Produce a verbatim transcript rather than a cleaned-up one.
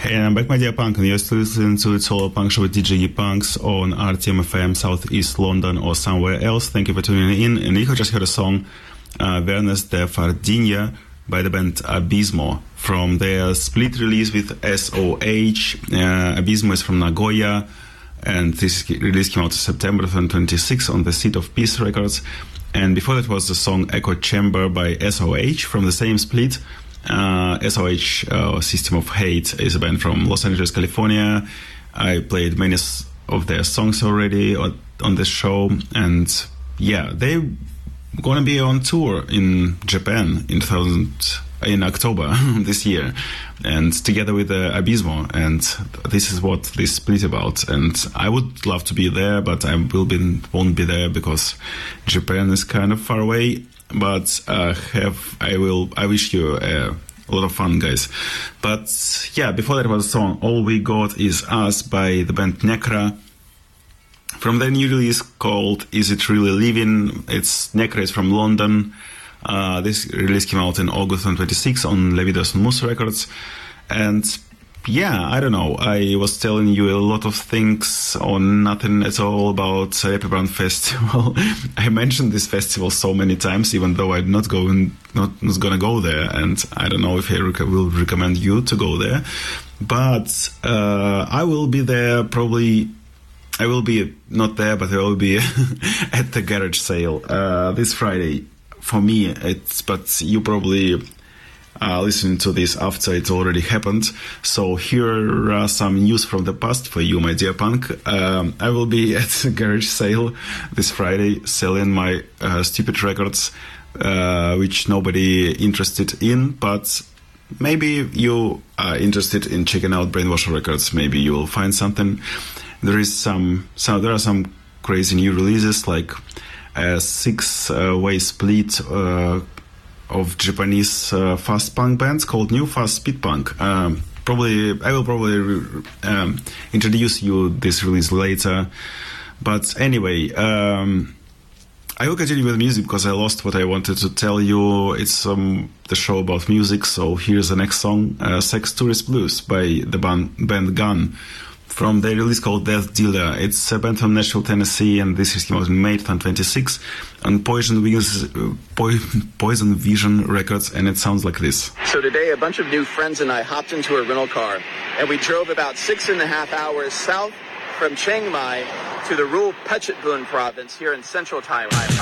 Hey, I'm back, my dear punk, and you're still listening to It's All Punk Show with D J Punks on R T M F M, Southeast London, or somewhere else. Thank you for tuning in. And you just heard a song, uh, Viernes de Fardinia, by the band Abismo, from their split release with S O H. Uh, Abismo is from Nagoya, and this release came out in September twenty twenty-six on the Seat of Peace Records. And before that was the song Echo Chamber by S O H from the same split. Uh, S O H, uh, System of Hate, is a band from Los Angeles, California. I played many of their songs already on, on the show, and yeah, they're gonna be on tour in Japan in two thousand, in October this year, and together with uh, Abismo, and this is what this split about. And I would love to be there, but I will be won't be there because Japan is kind of far away. But uh, have I will I wish you uh, a lot of fun, guys. But yeah, before that was a song All We Got Is Us by the band Necra from their new release called Is It Really Living. It's Necra is from London. Uh, this release came out in August twenty twenty-six on Levidos Moose Records. And yeah, I don't know. I was telling you a lot of things on nothing at all about Reeperbahn Festival. I mentioned this festival so many times, even though I'm not going, not, not gonna go there, and I don't know if I rec- will recommend you to go there. But uh, I will be there probably. I will be not there, but I will be at the garage sale uh, this Friday. For me, it's but you probably. Uh, listening to this after it already happened. So here are some news from the past for you, my dear punk. Um, I will be at the garage sale this Friday selling my uh, stupid records, uh, which nobody interested in, but maybe you are interested in checking out Brainwash Records. Maybe you will find something. There is some, so there are some crazy new releases, like a six-way uh, split uh, of Japanese uh, fast punk bands called New Fast Speed Punk. Um, probably, I will probably um, introduce you this release later. But anyway, um, I will continue with music because I lost what I wanted to tell you. It's um, the show about music, so here's the next song, uh, Sex Tourist Blues by the band, band Gun, from their release called Death Dealer. It's a band from Nashville, Tennessee, and this came out in May twenty twenty-six on Poison, Wings, uh, po- Poison Vision Records, and it sounds like this. So today, a bunch of new friends and I hopped into a rental car, and we drove about six and a half hours south from Chiang Mai to the rural Phetchabun province here in central Taiwan.